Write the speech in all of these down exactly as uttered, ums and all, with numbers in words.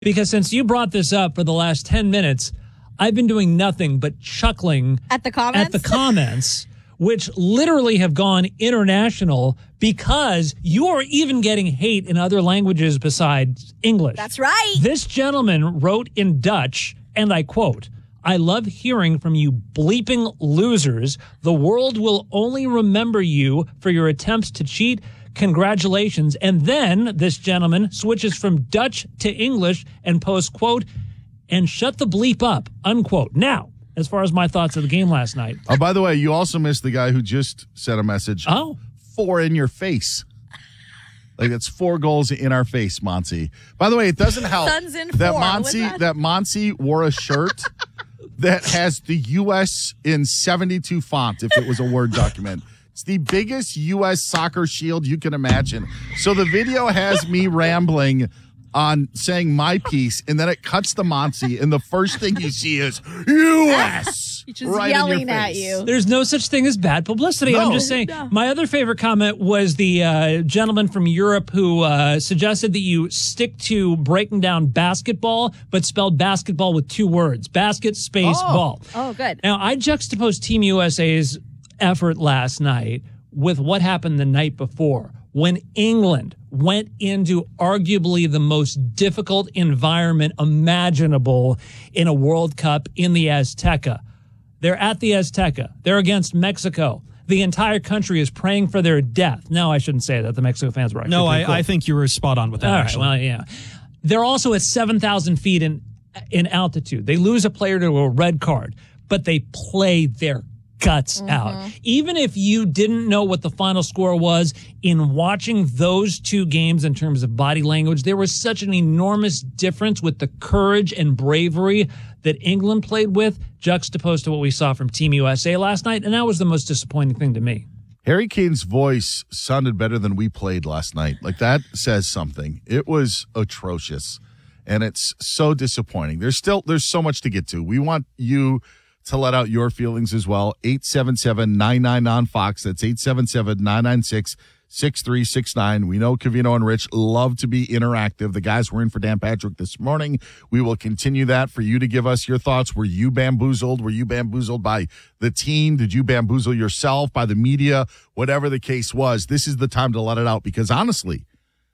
Because since you brought this up for the last ten minutes, I've been doing nothing but chuckling at the comments, at the comments, which literally have gone international because you're even getting hate in other languages besides English. That's right. This gentleman wrote in Dutch, and I quote, "I love hearing from you bleeping losers. The world will only remember you for your attempts to cheat. Congratulations." And then this gentleman switches from Dutch to English and posts, quote, "and shut the bleep up," unquote. Now, as far as my thoughts of the game last night. Oh, by the way, you also missed the guy who just sent a message. Oh. Four in your face. Like, it's four goals in our face, Monty. By the way, it doesn't help Suns in that four. Monty that? that Monty wore a shirt that has the U S in seventy-two font if it was a Word document. It's the biggest U S soccer shield you can imagine. So the video has me rambling on saying my piece, and then it cuts to Monty, and the first thing you see is U S He's just right yelling in your at face. you. There's no such thing as bad publicity. No. I'm just saying. No. My other favorite comment was the uh, gentleman from Europe who uh, suggested that you stick to breaking down basketball, but spelled basketball with two words: basket, space, Oh. ball. Oh, good. Now, I juxtaposed Team U S A's effort last night with what happened the night before when England went into arguably the most difficult environment imaginable in a World Cup in the Azteca. They're at the Azteca. They're against Mexico. The entire country is praying for their death. No, I shouldn't say that. The Mexico fans were actually No, I, cool. I think you were spot on with that, All right, actually. well, yeah. They're also at seven thousand feet in in altitude. They lose a player to a red card, but they play their guts out. Even if you didn't know what the final score was, in watching those two games in terms of body language, there was such an enormous difference with the courage and bravery that England played with, juxtaposed to what we saw from Team U S A last night, and that was the most disappointing thing to me. Harry Kane's voice sounded better than we played last night. Like, that says something. It was atrocious, and it's so disappointing. There's still there's so much to get to. We want you to let out your feelings as well. eight seven seven, nine nine on Fox. That's eight seven seven, nine nine six, six three six nine. We know Covino and Rich love to be interactive. The guys were in for Dan Patrick this morning. We will continue that for you to give us your thoughts. Were you bamboozled? Were you bamboozled by the team? Did you bamboozle yourself by the media? Whatever the case was, this is the time to let it out, because honestly,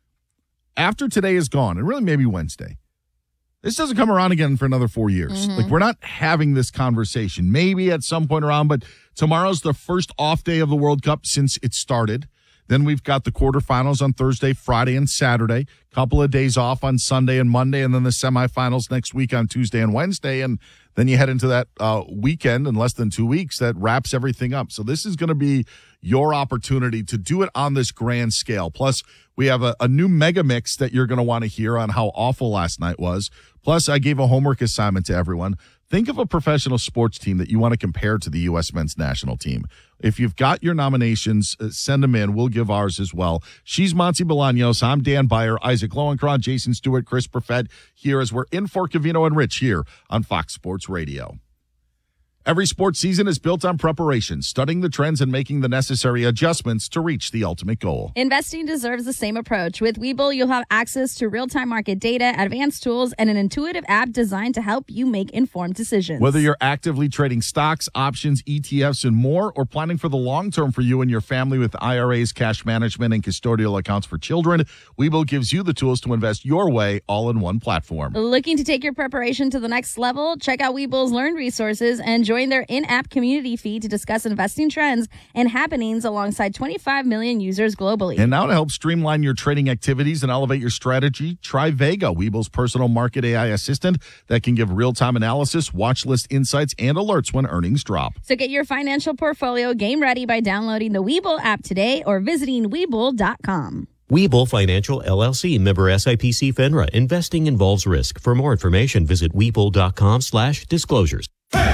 after today is gone, and really maybe Wednesday, this doesn't come around again for another four years. Mm-hmm. Like, we're not having this conversation. Maybe at some point around, but tomorrow's the first off day of the World Cup since it started. Then we've got the quarterfinals on Thursday, Friday, and Saturday. Couple of days off on Sunday and Monday, and then the semifinals next week on Tuesday and Wednesday. And then you head into that uh, weekend in less than two weeks that wraps everything up. So this is going to be your opportunity to do it on this grand scale. Plus, we have a, a new mega mix that you're going to want to hear on how awful last night was. Plus, I gave a homework assignment to everyone. Think of a professional sports team that you want to compare to the U S men's national team. If you've got your nominations, uh, send them in. We'll give ours as well. She's Monty Bolaños. I'm Dan Beyer, Isaac Lowenkron, Jason Stewart, Chris Perfett here as we're in for Covino and Rich here on Fox Sports Radio. Every sports season is built on preparation, studying the trends and making the necessary adjustments to reach the ultimate goal. Investing deserves the same approach. With Webull, you'll have access to real-time market data, advanced tools, and an intuitive app designed to help you make informed decisions. Whether you're actively trading stocks, options, E T Fs, and more, or planning for the long term for you and your family with I R As, cash management, and custodial accounts for children, Webull gives you the tools to invest your way all in one platform. Looking to take your preparation to the next level? Check out Webull's Learn resources and join their in-app community feed to discuss investing trends and happenings alongside twenty-five million users globally. And now to help streamline your trading activities and elevate your strategy, try Vega, Webull's personal market A I assistant that can give real-time analysis, watch list insights, and alerts when earnings drop. So get your financial portfolio game ready by downloading the Webull app today or visiting Webull dot com. Webull Financial, L L C, member S I P C FINRA. Investing involves risk. For more information, visit Webull.com slash disclosures.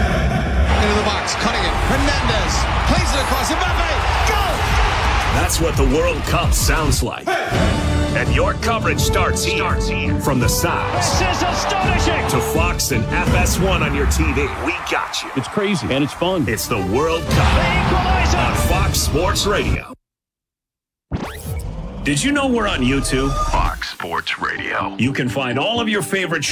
Into the box, cutting it. Hernandez plays it across. Mbappe, go! That's what the World Cup sounds like. And your coverage starts here. Starts here. From the sides. This is astonishing. To Fox and F S one on your T V. We got you. It's crazy and it's fun. It's the World Cup on Fox Sports Radio. Did you know we're on YouTube? Fox. Fox Sports Radio. You can find all of your favorite